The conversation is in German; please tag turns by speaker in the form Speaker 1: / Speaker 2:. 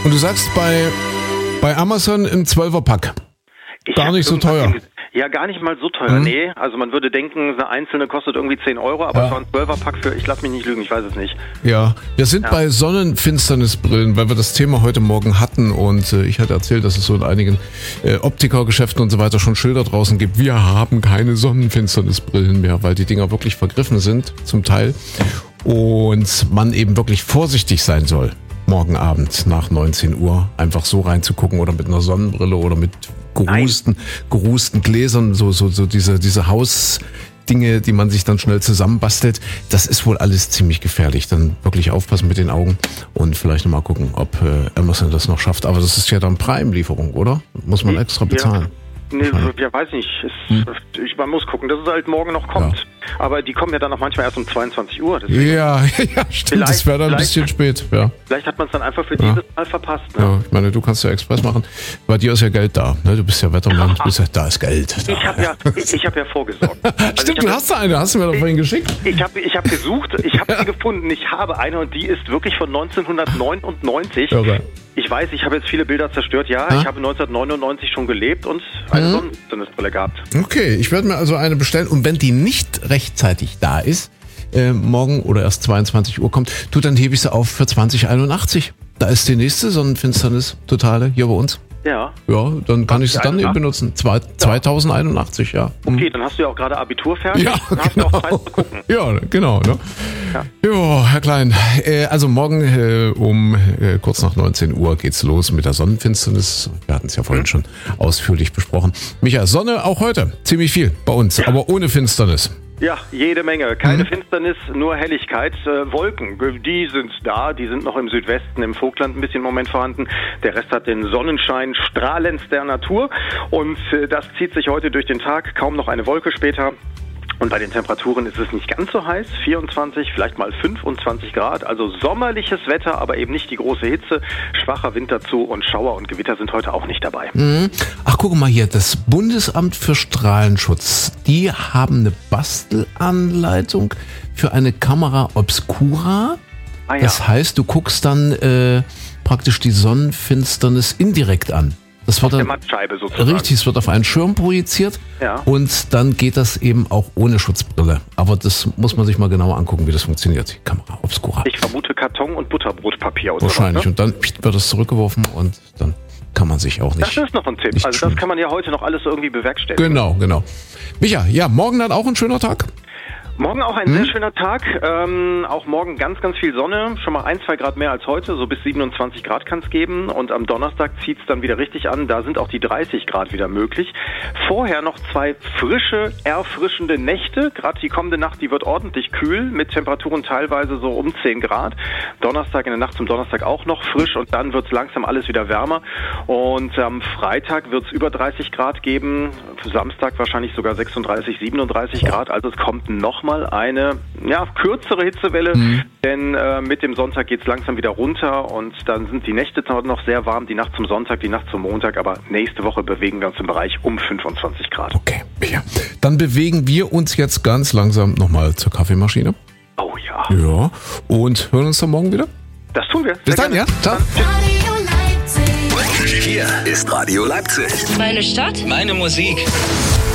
Speaker 1: Und du sagst bei Amazon ein 12er-Pack. Gar nicht so teuer.
Speaker 2: Ja, gar nicht mal so teuer, nee. Also man würde denken, eine einzelne kostet irgendwie 10 €, aber es war ein 12er-Pack für, ich lass mich nicht lügen, ich weiß es nicht.
Speaker 1: Ja, wir sind bei Sonnenfinsternisbrillen, weil wir das Thema heute Morgen hatten und ich hatte erzählt, dass es so in einigen Optikergeschäften und so weiter schon Schilder draußen gibt. Wir haben keine Sonnenfinsternisbrillen mehr, weil die Dinger wirklich vergriffen sind, zum Teil. Und man eben wirklich vorsichtig sein soll, morgen Abend nach 19 Uhr einfach so reinzugucken oder mit einer Sonnenbrille oder mit gerußten Gläsern, so diese Hausdinge, die man sich dann schnell zusammenbastelt. Das ist wohl alles ziemlich gefährlich. Dann wirklich aufpassen mit den Augen und vielleicht nochmal gucken, ob Amazon das noch schafft. Aber das ist ja dann Prime-Lieferung, oder? Muss man extra bezahlen.
Speaker 2: Nee, ja, weiß nicht. Man muss gucken, dass es halt morgen noch kommt.
Speaker 1: Ja.
Speaker 2: Aber die kommen ja dann noch manchmal erst um 22 Uhr. Deswegen
Speaker 1: Ja, stimmt. Das wäre dann ein bisschen spät. Ja.
Speaker 2: Vielleicht hat man es dann einfach für dieses Mal verpasst. Ne?
Speaker 1: Ja, ich meine, du kannst ja Express machen. Bei dir ist ja Geld da. Ne? Du bist ja Wettermann. Da ist Geld.
Speaker 2: Ich habe ja vorgesorgt.
Speaker 1: Stimmt, du hast eine. Hast du mir doch vorhin geschickt.
Speaker 2: Ich hab gesucht. Ich habe sie gefunden. Ich habe eine und die ist wirklich von 1999. Okay. Ich weiß, ich habe jetzt viele Bilder zerstört. Ja, ich habe 1999 schon gelebt und eine Sonnenbrille gehabt. Okay,
Speaker 1: ich werde mir also eine bestellen. Und wenn die nicht rechtzeitig da ist, morgen oder erst 22 Uhr kommt, dann hebe ich sie auf für 2081. Da ist die nächste Sonnenfinsternis totale hier bei uns. Ja. Ja, dann kann ich sie dann eben benutzen. 2081, ja.
Speaker 2: Okay, dann hast du ja auch gerade Abitur fertig.
Speaker 1: Ja,
Speaker 2: dann hast du auch Zeit zu gucken.
Speaker 1: Ja, genau. Ne? Ja, Herr Klein. Also morgen um kurz nach 19 Uhr geht's los mit der Sonnenfinsternis. Wir hatten es ja vorhin schon ausführlich besprochen. Micha, Sonne auch heute. Ziemlich viel bei uns, aber ohne Finsternis.
Speaker 2: Ja, jede Menge. Keine Finsternis, nur Helligkeit. Wolken, die sind da. Die sind noch im Südwesten, im Vogtland ein bisschen im Moment vorhanden. Der Rest hat den Sonnenschein strahlendster Natur. Und das zieht sich heute durch den Tag. Kaum noch eine Wolke später. Und bei den Temperaturen ist es nicht ganz so heiß, 24, vielleicht mal 25 Grad, also sommerliches Wetter, aber eben nicht die große Hitze, schwacher Wind dazu und Schauer und Gewitter sind heute auch nicht dabei.
Speaker 1: Ach, guck mal hier, das Bundesamt für Strahlenschutz, die haben eine Bastelanleitung für eine Kamera Obscura. Das heißt, du guckst dann praktisch die Sonnenfinsternis indirekt an. Das wird dann,
Speaker 2: Mattscheibe sozusagen.
Speaker 1: Richtig, es wird auf einen Schirm projiziert und dann geht das eben auch ohne Schutzbrille. Aber das muss man sich mal genauer angucken, wie das funktioniert, die Kamera Obscura.
Speaker 2: Ich vermute Karton und Butterbrotpapier.
Speaker 1: Wahrscheinlich.
Speaker 2: Ne?
Speaker 1: Und dann wird das zurückgeworfen und dann kann man sich auch nicht...
Speaker 2: Das ist noch ein Tipp. Also das kann man ja heute noch alles irgendwie bewerkstelligen.
Speaker 1: Genau. Micha, ja, morgen dann auch ein schöner Tag?
Speaker 2: Morgen auch ein sehr schöner Tag, auch morgen ganz, ganz viel Sonne, schon mal 1-2 Grad mehr als heute, so bis 27 Grad kann es geben und am Donnerstag zieht es dann wieder richtig an, da sind auch die 30 Grad wieder möglich. Vorher noch 2 frische, erfrischende Nächte, gerade die kommende Nacht, die wird ordentlich kühl mit Temperaturen teilweise so um 10 Grad. Donnerstag, in der Nacht zum Donnerstag auch noch frisch und dann wird es langsam alles wieder wärmer und am Freitag wird es über 30 Grad geben, Samstag wahrscheinlich sogar 36, 37 Grad, also es kommt noch mal eine kürzere Hitzewelle, denn mit dem Sonntag geht es langsam wieder runter und dann sind die Nächte noch sehr warm, die Nacht zum Sonntag, die Nacht zum Montag, aber nächste Woche bewegen wir uns im Bereich um 25 Grad.
Speaker 1: Okay, ja. Dann bewegen wir uns jetzt ganz langsam nochmal zur Kaffeemaschine.
Speaker 2: Oh ja.
Speaker 1: Ja, und hören uns dann morgen wieder?
Speaker 2: Das tun wir.
Speaker 1: Bis dann, ja. Ciao.
Speaker 3: Hier ist Radio Leipzig.
Speaker 4: Meine Stadt,
Speaker 3: meine Musik.